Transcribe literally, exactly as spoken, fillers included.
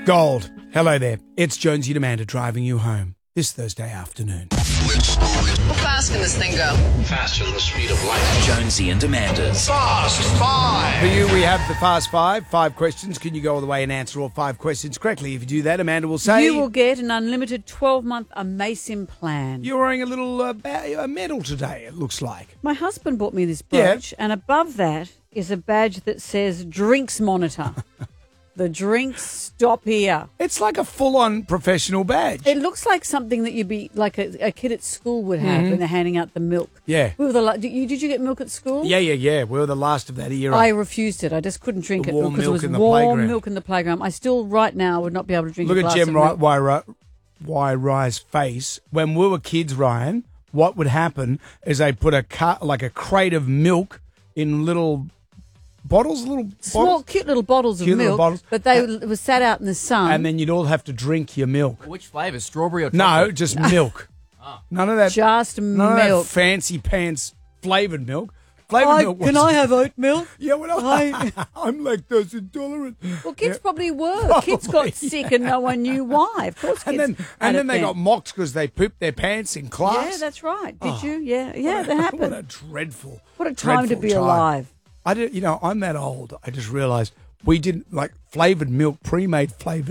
Gold. Hello there. It's Jonesy and Amanda driving you home this Thursday afternoon. How fast can this thing go? Faster than the speed of light. Jonesy and Amanda's Fast Five. For you, we have the Fast Five. Five questions. Can you go all the way and answer all five questions correctly? If you do that, Amanda will say... You will get an unlimited twelve-month Amasim plan. You're wearing a little uh, ba- a medal today, it looks like. My husband bought me this Yeah. brooch, and above that is a badge that says Drinks Monitor. The drinks stop here. It's like a full-on professional badge. It looks like something that you'd be, like a, a kid at school would have when they're handing out the milk. Yeah. We were the, la- did, you, did you get milk at school? Yeah, yeah, yeah. We were the last of that era. I refused it. I just couldn't drink The it warm because it milk was in the warm playground. milk in the playground. I still, right now, would not be able to drink Look a at glass Jem of Ry- milk. Why, why Rye's face. When we were kids, Ryan, what would happen is they put a car, like a crate of milk in little bottles, little Small, bottles, cute little bottles of Cute little milk, bottles. but they were sat out in the sun. and then you'd all have to drink your milk. Which flavour? Strawberry or No, chocolate? just milk. None of that. just none of that milk. fancy pants flavored milk. Flavored I, milk. can was- I have oat milk? Yeah, well, I, I'm lactose intolerant. Well, kids Yeah. probably were. Kids Probably, got sick and no one knew why. Of course, kids And then, had and it then they got mocked because they pooped their pants in class. Yeah, that's right. Did you? Yeah, yeah, that happened. What a dreadful, What a time to dreadful be time. alive. I did, you know, I'm that old. I just realised we didn't like flavoured milk, pre-made flavoured